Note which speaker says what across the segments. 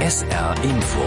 Speaker 1: SR Info.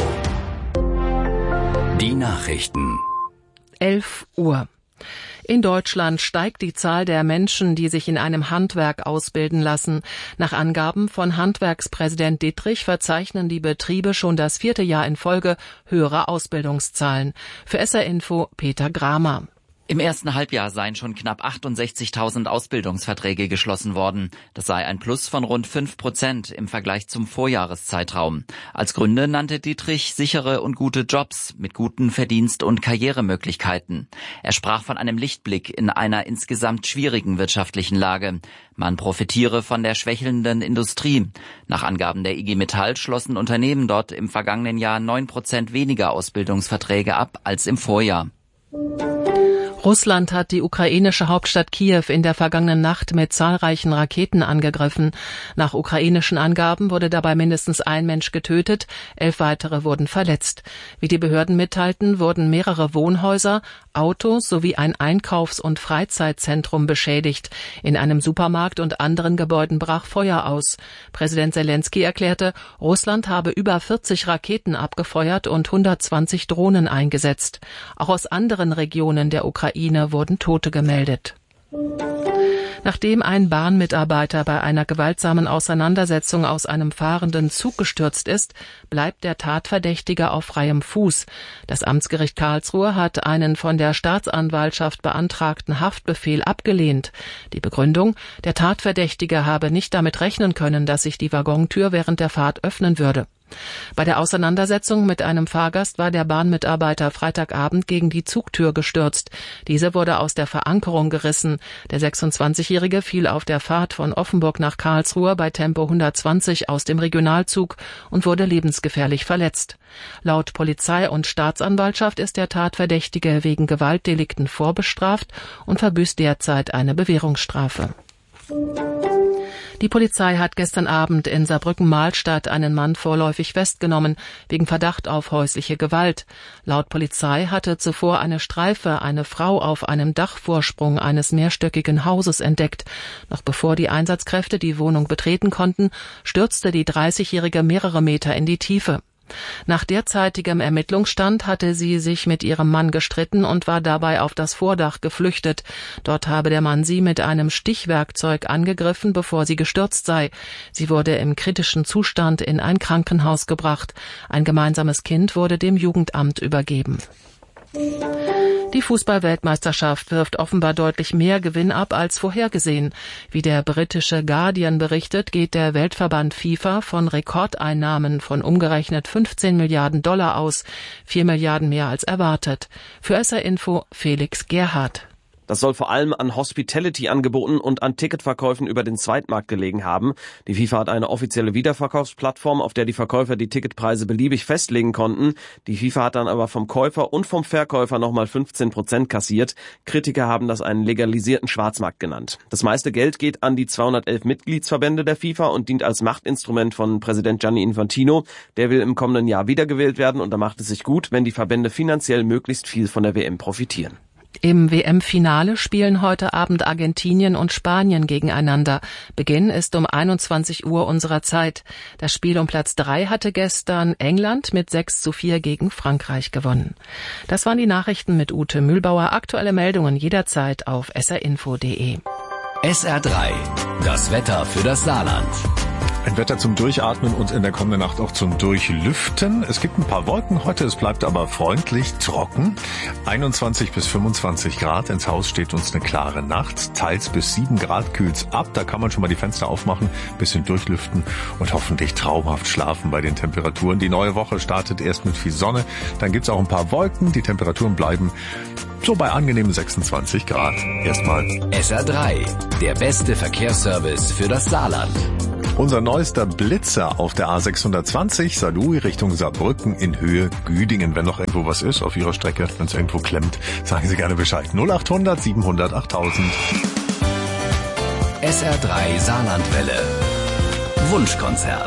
Speaker 1: Die Nachrichten.
Speaker 2: 11 Uhr. In Deutschland steigt die Zahl der Menschen, die sich in einem Handwerk ausbilden lassen. Nach Angaben von Handwerkspräsident Dittrich verzeichnen die Betriebe schon das 4. Jahr in Folge höhere Ausbildungszahlen. Für SR Info Peter Gramer.
Speaker 3: Im ersten Halbjahr seien schon knapp 68.000 Ausbildungsverträge geschlossen worden. Das sei ein Plus von rund 5% im Vergleich zum Vorjahreszeitraum. Als Gründe nannte Dittrich sichere und gute Jobs mit guten Verdienst- und Karrieremöglichkeiten. Er sprach von einem Lichtblick in einer insgesamt schwierigen wirtschaftlichen Lage. Man profitiere von der schwächelnden Industrie. Nach Angaben der IG Metall schlossen Unternehmen dort im vergangenen Jahr 9% weniger Ausbildungsverträge ab als im Vorjahr.
Speaker 2: Russland hat die ukrainische Hauptstadt Kiew in der vergangenen Nacht mit zahlreichen Raketen angegriffen. Nach ukrainischen Angaben wurde dabei mindestens ein Mensch getötet, 11 weitere wurden verletzt. Wie die Behörden mitteilten, wurden mehrere Wohnhäuser, Autos sowie ein Einkaufs- und Freizeitzentrum beschädigt. In einem Supermarkt und anderen Gebäuden brach Feuer aus. Präsident Selenskyj erklärte, Russland habe über 40 Raketen abgefeuert und 120 Drohnen eingesetzt. Auch aus anderen Regionen der Ukraine wurden Tote gemeldet. Nachdem ein Bahnmitarbeiter bei einer gewaltsamen Auseinandersetzung aus einem fahrenden Zug gestürzt ist, bleibt der Tatverdächtige auf freiem Fuß. Das Amtsgericht Karlsruhe hat einen von der Staatsanwaltschaft beantragten Haftbefehl abgelehnt. Die Begründung: Der Tatverdächtige habe nicht damit rechnen können, dass sich die Waggontür während der Fahrt öffnen würde. Bei der Auseinandersetzung mit einem Fahrgast war der Bahnmitarbeiter Freitagabend gegen die Zugtür gestürzt. Diese wurde aus der Verankerung gerissen. Der 26-Jährige fiel auf der Fahrt von Offenburg nach Karlsruhe bei Tempo 120 aus dem Regionalzug und wurde lebensgefährlich verletzt. Laut Polizei und Staatsanwaltschaft ist der Tatverdächtige wegen Gewaltdelikten vorbestraft und verbüßt derzeit eine Bewährungsstrafe. Die Polizei hat gestern Abend in Saarbrücken-Mahlstadt einen Mann vorläufig festgenommen, wegen Verdacht auf häusliche Gewalt. Laut Polizei hatte zuvor eine Streife eine Frau auf einem Dachvorsprung eines mehrstöckigen Hauses entdeckt. Noch bevor die Einsatzkräfte die Wohnung betreten konnten, stürzte die 30-Jährige mehrere Meter in die Tiefe. Nach derzeitigem Ermittlungsstand hatte sie sich mit ihrem Mann gestritten und war dabei auf das Vordach geflüchtet. Dort habe der Mann sie mit einem Stichwerkzeug angegriffen, bevor sie gestürzt sei. Sie wurde im kritischen Zustand in ein Krankenhaus gebracht. Ein gemeinsames Kind wurde dem Jugendamt übergeben. Die Fußball-Weltmeisterschaft wirft offenbar deutlich mehr Gewinn ab als vorhergesehen. Wie der britische Guardian berichtet, geht der Weltverband FIFA von Rekordeinnahmen von umgerechnet 15 Milliarden Dollar aus, 4 Milliarden mehr als erwartet. Für SR Info Felix Gerhardt.
Speaker 4: Das soll vor allem an Hospitality-Angeboten und an Ticketverkäufen über den Zweitmarkt gelegen haben. Die FIFA hat eine offizielle Wiederverkaufsplattform, auf der die Verkäufer die Ticketpreise beliebig festlegen konnten. Die FIFA hat dann aber vom Käufer und vom Verkäufer nochmal 15% kassiert. Kritiker haben das einen legalisierten Schwarzmarkt genannt. Das meiste Geld geht an die 211 Mitgliedsverbände der FIFA und dient als Machtinstrument von Präsident Gianni Infantino. Der will im kommenden Jahr wiedergewählt werden und da macht es sich gut, wenn die Verbände finanziell möglichst viel von der WM profitieren.
Speaker 2: Im WM-Finale spielen heute Abend Argentinien und Spanien gegeneinander. Beginn ist um 21 Uhr unserer Zeit. Das Spiel um Platz 3 hatte gestern England mit 6:4 gegen Frankreich gewonnen. Das waren die Nachrichten mit Ute Mühlbauer. Aktuelle Meldungen jederzeit auf srinfo.de.
Speaker 1: SR3, das Wetter für das Saarland.
Speaker 5: Ein Wetter zum Durchatmen und in der kommenden Nacht auch zum Durchlüften. Es gibt ein paar Wolken heute, es bleibt aber freundlich trocken. 21 bis 25 Grad, ins Haus steht uns eine klare Nacht. Teils bis 7 Grad kühlt's ab, da kann man schon mal die Fenster aufmachen, bisschen durchlüften und hoffentlich traumhaft schlafen bei den Temperaturen. Die neue Woche startet erst mit viel Sonne, dann gibt's auch ein paar Wolken, die Temperaturen bleiben so bei angenehmen 26 Grad. Erstmal
Speaker 1: SR3, der beste Verkehrsservice für das Saarland.
Speaker 5: Unser neuester Blitzer auf der A620 Saarlouis Richtung Saarbrücken in Höhe Güdingen. Wenn noch irgendwo was ist auf Ihrer Strecke, wenn es irgendwo klemmt, sagen Sie gerne Bescheid. 0800 700 8000.
Speaker 1: SR3 Saarlandwelle. Wunschkonzert.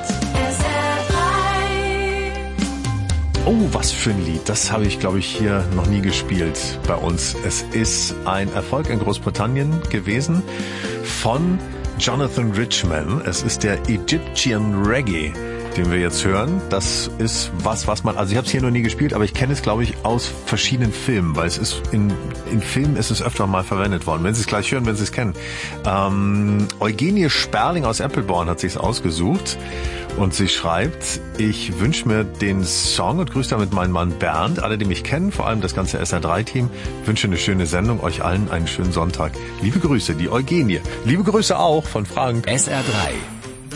Speaker 5: Oh, was für ein Lied. Das habe ich, glaube ich, hier noch nie gespielt bei uns. Es ist ein Erfolg in Großbritannien gewesen von Jonathan Richman. Es ist der Egyptian Reggae. den wir jetzt hören, das ist was man, also ich habe es hier noch nie gespielt, aber ich kenne es, glaube ich, aus verschiedenen Filmen, weil es ist in Filmen ist es öfter mal verwendet worden. Wenn Sie es gleich hören, wenn Sie es kennen. Eugenie Sperling aus Appleborn hat sich's ausgesucht und sie schreibt, ich wünsche mir den Song und grüße damit meinen Mann Bernd, alle, die mich kennen, vor allem das ganze SR3-Team, wünsche eine schöne Sendung, euch allen einen schönen Sonntag. Liebe Grüße, die Eugenie. Liebe Grüße auch von Frank.
Speaker 1: SR3